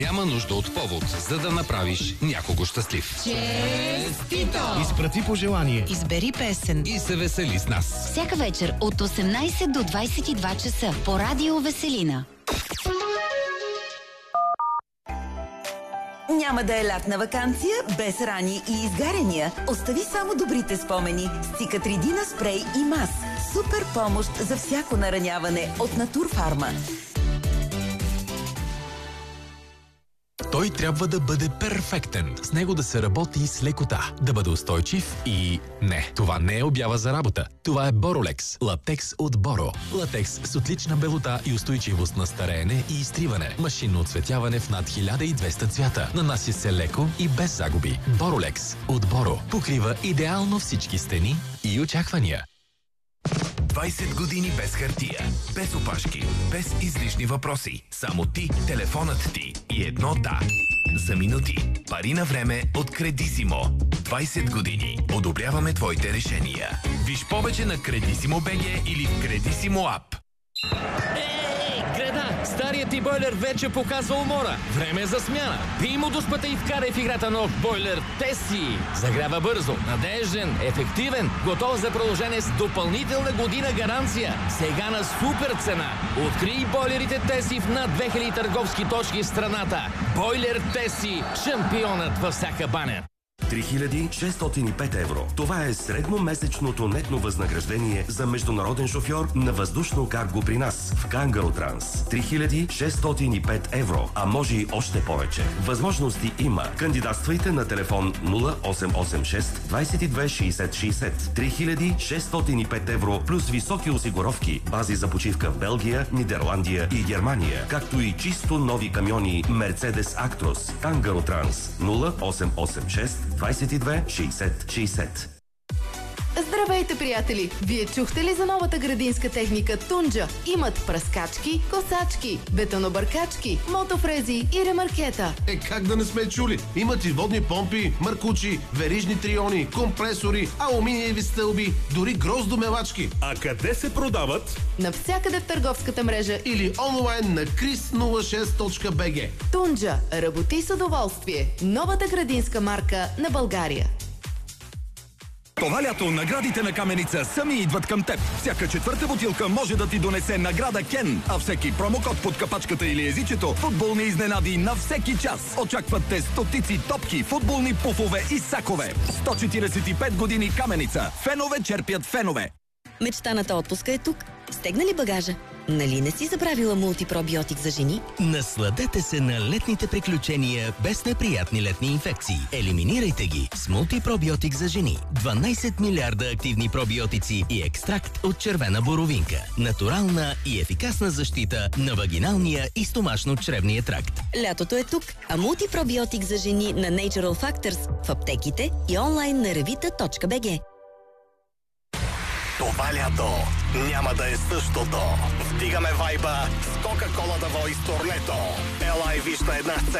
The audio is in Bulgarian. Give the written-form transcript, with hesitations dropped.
Няма нужда от повод, за да направиш някого щастлив. Честито! Изпрати пожелание. Избери песен. И се весели с нас. Всяка вечер от 18 до 22 часа по Радио Веселина. Няма да е лятна ваканция без рани и изгаряния. Остави само добрите спомени с Цикатридина спрей и мас. Супер помощ за всяко нараняване от Натурфарма. Той трябва да бъде перфектен. С него да се работи с лекота. Да бъде устойчив и... Не, това не е обява за работа. Това е Боролекс. Латекс от Боро. Латекс с отлична белота и устойчивост на стареене и изтриване. Машинно оцветяване в над 1200 цвята. Нанася се леко и без загуби. Боролекс от Боро. Покрива идеално всички стени и очаквания. 20 години без хартия, без опашки, без излишни въпроси. Само ти, телефонът ти и едно да. За минути. Пари на време от Кредисимо. 20 години. Одобряваме твоите решения. Виж повече на Кредисимо БГ или в Кредисимо ап. Греда, старият ти бойлер вече показва умора. Време е за смяна. Пий му дуспата и вкарай в играта нов бойлер Теси. Загрява бързо, надежден, ефективен, готов за продължение с допълнителна година гаранция. Сега на супер цена. Открий бойлерите Теси в над 2000 търговски точки в страната. Бойлер Теси, шампионът във всяка баня. 3605 евро. Това е средномесечното нетно възнаграждение за международен шофьор на въздушно карго при нас в Кангаро Транс. 3605 евро, а може и още повече. Възможности има. Кандидатствайте на телефон 0886 22 60 60. 3605 евро плюс високи осигуровки, бази за почивка в Белгия, Нидерландия и Германия, както и чисто нови камиони Mercedes Actros. Кангаро Транс 0886 22 60 60. Здравейте, приятели! Вие чухте ли за новата градинска техника Тунджа? Имат пръскачки, косачки, бетонобъркачки, мотофрези и ремаркета. Как да не сме чули? Имат и водни помпи, маркучи, верижни триони, компресори, алуминиеви стълби, дори гроздомелачки. А къде се продават? Навсякъде в търговската мрежа или онлайн на chris06.bg. Тунджа. Работи с удоволствие. Новата градинска марка на България. Това лято наградите на Каменица сами идват към теб. Всяка четвърта бутилка може да ти донесе награда Кен, а всеки промокод под капачката или езичето футболни изненади на всеки час. Очакват те стотици топки, футболни пуфове и сакове. 145 години Каменица. Фенове черпят фенове. Мечтаната отпуска е тук. Стегна ли багажа? Нали не си забравила мултипробиотик за жени? Насладете се на летните приключения без неприятни летни инфекции. Елиминирайте ги с мултипробиотик за жени. 12 милиарда активни пробиотици и екстракт от червена боровинка. Натурална и ефикасна защита на вагиналния и стомашно-чревния тракт. Лятото е тук, а мултипробиотик за жени на Natural Factors в аптеките и онлайн на revita.bg. Това лято няма да е същото. Вдигаме вайба с Coca-Cola The Voice турнето. Ела и виж на една сцена